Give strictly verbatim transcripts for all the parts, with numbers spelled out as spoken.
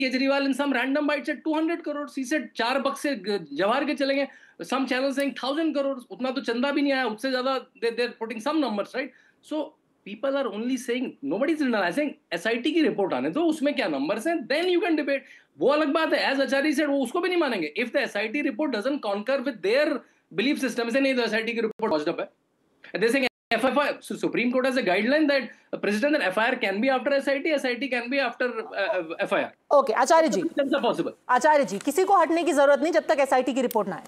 Kejriwal in some random bite said two hundred crores. He said चार बक्से जवाहर के चले गए. Some channels saying one thousand crores. उतना तो चंदा भी नहीं आया. उससे ज़्यादा they they're putting some numbers, right? So people are only saying, nobody's realizing S I T की रिपोर्ट आने दो, उसमें क्या numbers हैं, then you can debate. वो अलग बात है. As Acharya said, वो उसको भी नहीं मानेंगे. If the S I T report doesn't concur with their belief system, से नहीं तो S I T की report washed up है. They're saying F I R, so Supreme Court has a guideline that a president and F I R can be after S I T, S I T can be after uh, F I R. Okay, Acharya ji. That's possible. आचार्य जी, किसी को हटने की जरूरत नहीं जब तक S I T की report ना आए.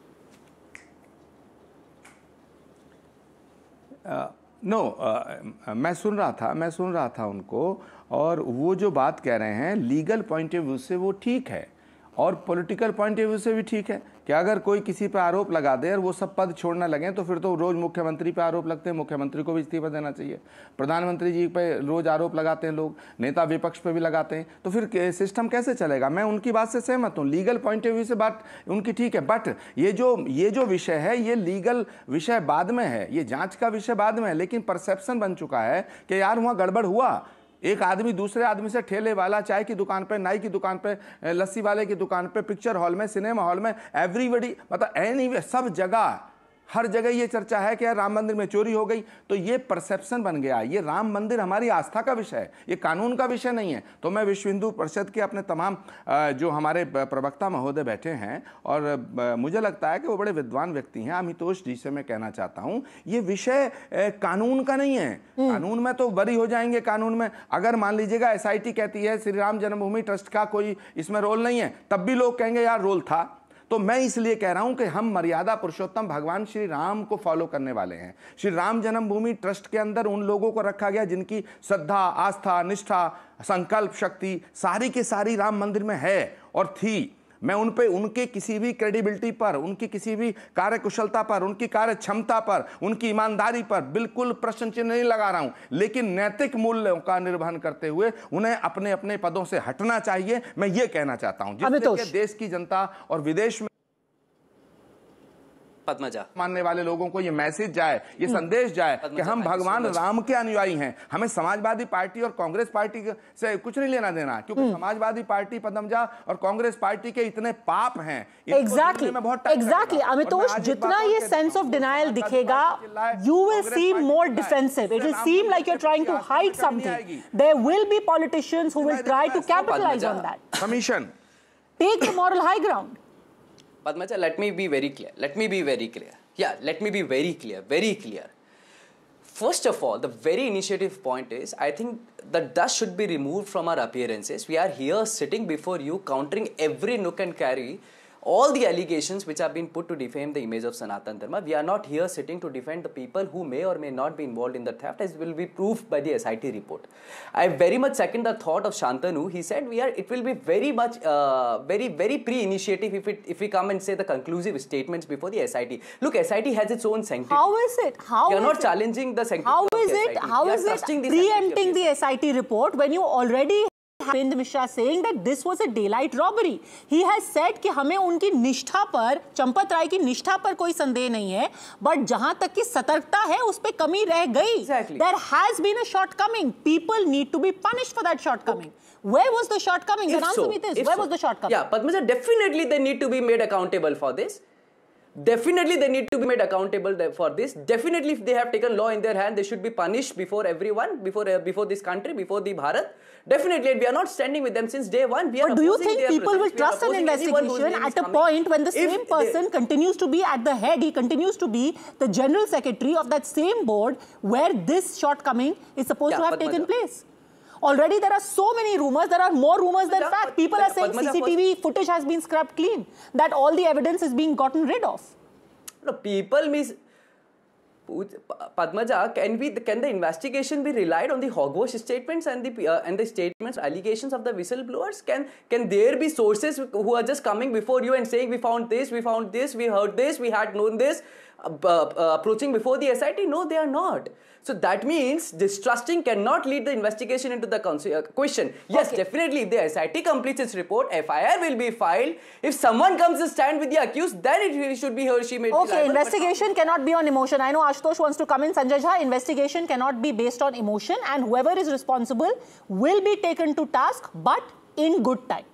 नो uh, no, uh, मैं सुन रहा था मैं सुन रहा था उनको, और वो जो बात कह रहे हैं लीगल पॉइंट ऑफ व्यू से वो ठीक है, और पॉलिटिकल पॉइंट ऑफ व्यू से भी ठीक है कि अगर कोई किसी पे आरोप लगा दे और वो सब पद छोड़ने लगे तो फिर तो रोज़ मुख्यमंत्री पे आरोप लगते हैं, मुख्यमंत्री को भी इस्तीफा देना चाहिए, प्रधानमंत्री जी पे रोज़ आरोप लगाते हैं लोग, नेता विपक्ष पे भी लगाते हैं, तो फिर सिस्टम कैसे चलेगा? मैं उनकी बात से सहमत हूँ, लीगल पॉइंट ऑफ व्यू से बात उनकी ठीक है, बट ये जो ये जो विषय है ये लीगल विषय बाद में है, ये जाँच का विषय बाद में है, लेकिन परसेप्शन बन चुका है कि यार वहाँ गड़बड़ हुआ। एक आदमी दूसरे आदमी से, ठेले वाला, चाय की दुकान पे, नाई की दुकान पे, लस्सी वाले की दुकान पे, पिक्चर हॉल में, सिनेमा हॉल में, एवरीबडी, मतलब एनी सब जगह, हर जगह ये चर्चा है कि यार राम मंदिर में चोरी हो गई, तो ये परसेप्शन बन गया। ये राम मंदिर हमारी आस्था का विषय है, ये कानून का विषय नहीं है। तो मैं विश्व हिंदू परिषद के अपने तमाम जो हमारे प्रवक्ता महोदय बैठे हैं, और मुझे लगता है कि वो बड़े विद्वान व्यक्ति हैं, अमितोष जी से मैं कहना चाहता हूँ, ये विषय कानून का नहीं है। कानून में तो बरी हो जाएंगे, कानून में अगर मान लीजिएगा एस आई टी कहती है श्री राम जन्मभूमि ट्रस्ट का कोई इसमें रोल नहीं है, तब भी लोग कहेंगे यार रोल था। तो मैं इसलिए कह रहा हूं कि हम मर्यादा पुरुषोत्तम भगवान श्री राम को फॉलो करने वाले हैं। श्री राम जन्मभूमि ट्रस्ट के अंदर उन लोगों को रखा गया जिनकी श्रद्धा, आस्था, निष्ठा, संकल्प शक्ति सारी की सारी राम मंदिर में है और थी। मैं उन पे उनके किसी भी क्रेडिबिलिटी पर, उनकी किसी भी कार्यकुशलता पर, उनकी कार्य क्षमता पर, उनकी ईमानदारी पर बिल्कुल प्रश्न चिन्ह नहीं लगा रहा हूं, लेकिन नैतिक मूल्यों का निर्वहन करते हुए उन्हें अपने अपने पदों से हटना चाहिए। मैं ये कहना चाहता हूं, जिससे देश की जनता और विदेश में पद्मजा मानने वाले लोगों को ये मैसेज जाए, ये संदेश जाए कि हम भगवान राम के अनुयायी हैं। हमें समाजवादी पार्टी और कांग्रेस पार्टी से कुछ नहीं लेना देना, क्योंकि समाजवादी पार्टी पद्मजा और कांग्रेस पार्टी के इतने पाप हैं। एग्जैक्टली एग्जैक्टली अमितोष, जितना ये सेंस ऑफ डिनायल दिखेगा, you will seam more defensive, it will seem like you are trying to hide something. There will be politicians who will try to capitalise on that. Commission take the moral high ground. Padmaja, let me be very clear. Let me be very clear. Yeah, let me be very clear. Very clear. First of all, the very initiative point is, I think the dust should be removed from our appearances. We are here sitting before you, countering every nook and cranny, all the allegations which have been put to defame the image of Sanatan Dharma. We are not here sitting to defend the people who may or may not be involved in the theft, as will be proved by the S I T report. I very much second the thought of Shantanu. He said we are. It will be very much, uh, very, very pre-initiative if it, if we come and say the conclusive statements before the S I T. Look, S I T has its own sanctity. How is it? How you are is not it? challenging the sanctity. How of is the it? S I T. How we is it preempting the S I T report when you already Pendra Mishra saying that this was a daylight robbery? He has said कि हमें उनकी निष्ठा पर, चंपत राय की निष्ठा पर कोई संदेह नहीं है, बट जहां तक की सतर्कता है उस पे कमी रह गई. Exactly. There has been a shortcoming. People need to be punished for that shortcoming. Where was the shortcoming? Then answer me this. Where was the shortcoming? Yeah, Padmaja, definitely they need to be made accountable for this. Definitely they need to be made accountable for this. Definitely if they have taken law in their hand, they should be punished before everyone, before uh, before this country, before the Bharat. Definitely, and we are not standing with them since day one. We are but do you think people will trust an investigation at a point when the same person continues to be at the head, he continues to be the general secretary of that same board where this shortcoming is supposed yeah, to have Padmaja. taken place? Already there are so many rumors, there are more rumors than fact. People are saying C C T V footage has been scrubbed clean, that all the evidence is being gotten rid of. No, people means Padmaja, can we can the investigation be relied on the hogwash statements and the uh, and the statements, allegations of the whistleblowers? Can can there be sources who are just coming before you and saying we found this, we found this, we heard this, we had known this, uh, uh, approaching before the S I T? No, they are not. So that means distrusting cannot lead the investigation into the uh, question. Yes, okay. Definitely if the S I T completes its report, F I R will be filed. If someone comes to stand with the accused, then it really should be he or she made. Okay, investigation cannot be on emotion. I know Ashutosh wants to come in. Sanjay Jha, investigation cannot be based on emotion, and whoever is responsible will be taken to task. But in good time.